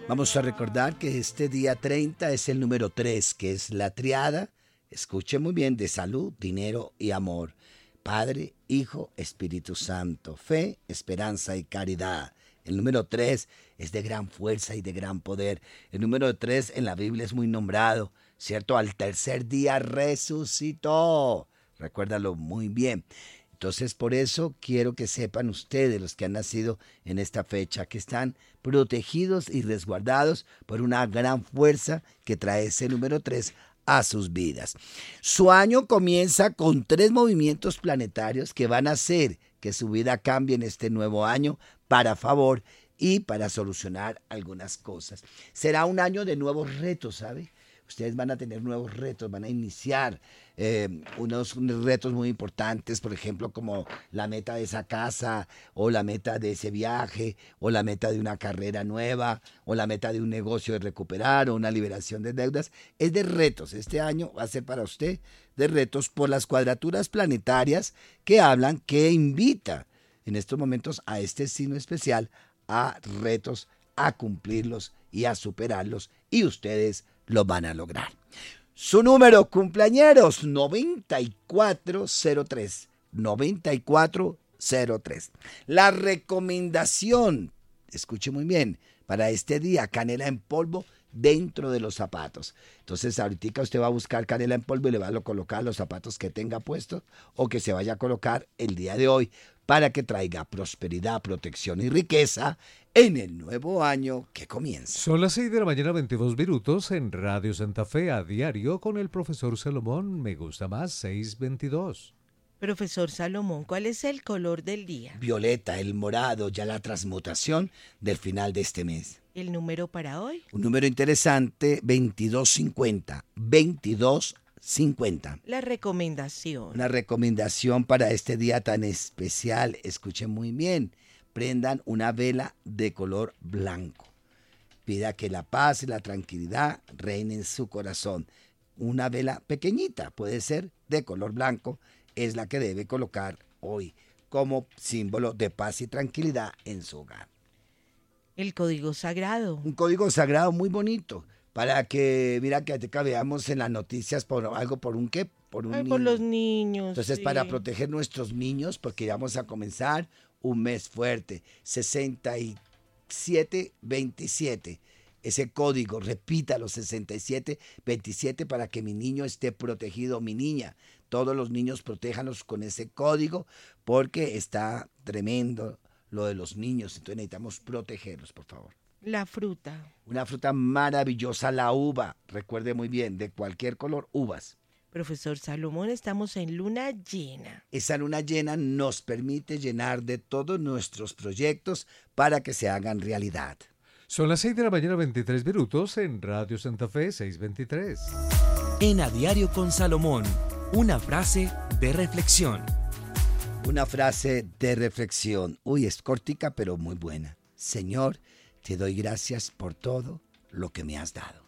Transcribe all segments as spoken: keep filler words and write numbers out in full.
Vamos a recordar que este día treinta es el número tres, que es la triada, escuche muy bien, de salud, dinero y amor. Padre, Hijo, Espíritu Santo, fe, esperanza y caridad. El número tres es de gran fuerza y de gran poder. El número tres en la Biblia es muy nombrado, ¿cierto? Al tercer día resucitó. Recuérdalo muy bien. Entonces, por eso quiero que sepan ustedes, los que han nacido en esta fecha, que están protegidos y resguardados por una gran fuerza que trae ese número tres a sus vidas. Su año comienza con tres movimientos planetarios que van a hacer que su vida cambie en este nuevo año para favor y para solucionar algunas cosas. Será un año de nuevos retos, ¿sabe? Ustedes van a tener nuevos retos, van a iniciar eh, unos, unos retos muy importantes, por ejemplo, como la meta de esa casa, o la meta de ese viaje, o la meta de una carrera nueva, o la meta de un negocio de recuperar, o una liberación de deudas. Es de retos. Este año va a ser para usted de retos por las cuadraturas planetarias que hablan, que invita en estos momentos a este signo especial a retos, a cumplirlos y a superarlos, y ustedes lo van a lograr. Su número, cumpleañeros, noventa y cuatro cero tres. noventa y cuatro cero tres. La recomendación, escuche muy bien, para este día, canela en polvo dentro de los zapatos. Entonces, ahorita usted va a buscar canela en polvo y le va a colocar los zapatos que tenga puestos o que se vaya a colocar el día de hoy para que traiga prosperidad, protección y riqueza en el nuevo año que comienza. Son las seis de la mañana, veintidós minutos, en Radio Santa Fe a diario con el profesor Salomón. Me gusta más, seis veintidós. Profesor Salomón, ¿cuál es el color del día? Violeta, el morado, ya la transmutación del final de este mes. ¿El número para hoy? Un número interesante, veintidós cincuenta. veintidós cincuenta. La recomendación. Una recomendación para este día tan especial. Escuchen muy bien. Prendan una vela de color blanco. Pida que la paz y la tranquilidad reinen en su corazón. Una vela pequeñita, puede ser de color blanco, es la que debe colocar hoy como símbolo de paz y tranquilidad en su hogar. El código sagrado. Un código sagrado muy bonito, para que, mira, que acá veamos en las noticias por algo, por un qué, por un Ay, niño. por los niños. Entonces, sí. para proteger nuestros niños, porque vamos a comenzar un mes fuerte, sesenta y siete veintisiete. Ese código, repítalo, sesenta y siete veintisiete, para que mi niño esté protegido, mi niña. Todos los niños protéjanlos con ese código, porque está tremendo lo de los niños. Entonces necesitamos protegerlos, por favor. La fruta. Una fruta maravillosa, la uva. Recuerde muy bien, de cualquier color, uvas. Profesor Salomón, estamos en luna llena. Esa luna llena nos permite llenar de todos nuestros proyectos para que se hagan realidad. Son las seis de la mañana, veintitrés minutos, en Radio Santa Fe, seis veintitrés. En A Diario con Salomón, una frase de reflexión. Una frase de reflexión. Uy, es cortica, pero muy buena. Señor, te doy gracias por todo lo que me has dado.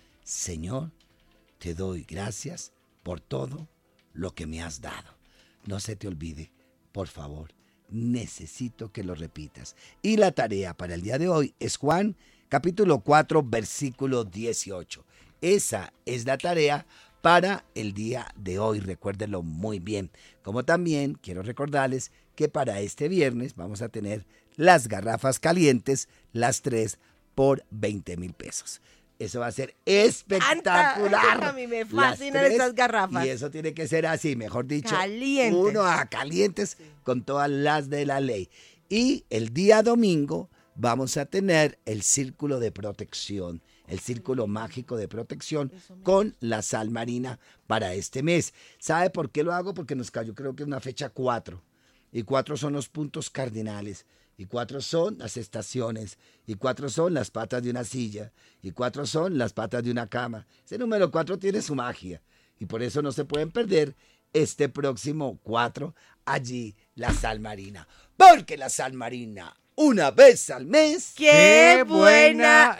Señor, te doy gracias por todo lo que me has dado. No se te olvide, por favor. Necesito que lo repitas. Y la tarea para el día de hoy es Juan, capítulo cuatro, versículo dieciocho. Esa es la tarea para el día de hoy. Recuérdenlo muy bien. Como también quiero recordarles que para este viernes vamos a tener las garrafas calientes, las tres por veinte mil pesos. Eso va a ser espectacular. Anta, a mí me fascinan estas garrafas. Y eso tiene que ser así, mejor dicho. Calientes. Uno a calientes, sí, con todas las de la ley. Y el día domingo vamos a tener el círculo de protección, el círculo mágico de protección con la sal marina para este mes. ¿Sabe por qué lo hago? Porque nos cayó, creo que una fecha cuatro. Y cuatro son los puntos cardinales. Y cuatro son las estaciones, y cuatro son las patas de una silla, y cuatro son las patas de una cama. Ese número cuatro tiene su magia, y por eso no se pueden perder este próximo cuatro, allí la sal marina. Porque la sal marina, una vez al mes, ¡qué buena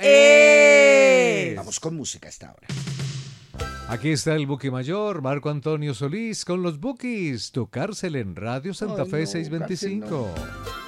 es! Vamos con música a esta hora. Aquí está el Buki Mayor, Marco Antonio Solís, con los Bukis. Tu cárcel en Radio Santa Ay, Fe no, seiscientos veinticinco. cárcel no.